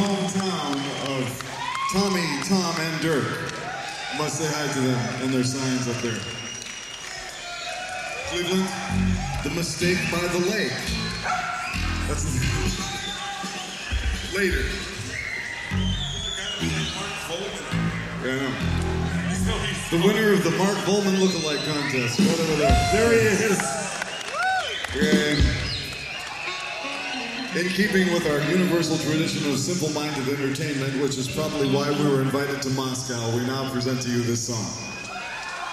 hometown of Tommy, Tom, and Dirk. Must say hi to them and their signs up there. Cleveland, The Mistake by the Lake. That's later. Yeah, I know. The winner of the Mark Volman Lookalike Contest. Right over there. There he is. Yeah. In keeping with our universal tradition of simple-minded entertainment, which is probably why we were invited to Moscow, we now present to you this song.